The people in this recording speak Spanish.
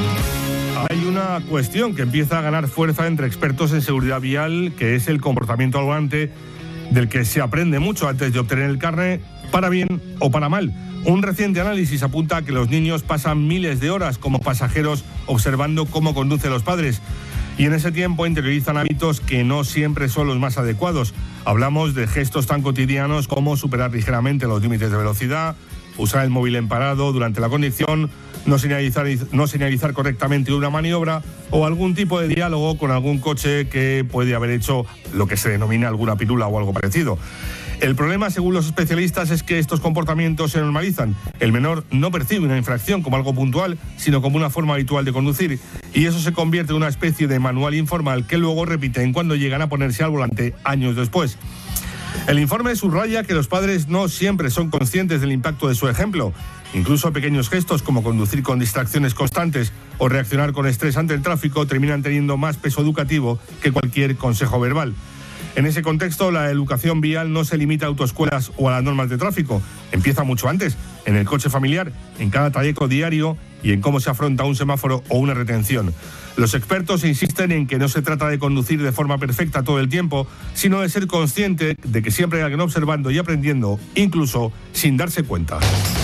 Hay una cuestión que empieza a ganar fuerza entre expertos en seguridad vial, que es el comportamiento al volante, del que se aprende mucho antes de obtener el carnet, para bien o para mal. Un reciente análisis apunta a que los niños pasan miles de horas como pasajeros observando cómo conducen los padres, y en ese tiempo interiorizan hábitos que no siempre son los más adecuados. Hablamos de gestos tan cotidianos como superar ligeramente los límites de velocidad, usar el móvil en parado durante la conducción, no señalizar correctamente una maniobra o algún tipo de diálogo con algún coche que puede haber hecho lo que se denomina alguna pirula o algo parecido. El problema, según los especialistas, es que estos comportamientos se normalizan. El menor no percibe una infracción como algo puntual, sino como una forma habitual de conducir, y eso se convierte en una especie de manual informal que luego repiten cuando llegan a ponerse al volante años después. El informe subraya que los padres no siempre son conscientes del impacto de su ejemplo. Incluso pequeños gestos como conducir con distracciones constantes o reaccionar con estrés ante el tráfico terminan teniendo más peso educativo que cualquier consejo verbal. En ese contexto, la educación vial no se limita a autoescuelas o a las normas de tráfico. Empieza mucho antes, en el coche familiar, en cada trayecto diario y en cómo se afronta un semáforo o una retención. Los expertos insisten en que no se trata de conducir de forma perfecta todo el tiempo, sino de ser consciente de que siempre hay alguien observando y aprendiendo, incluso sin darse cuenta.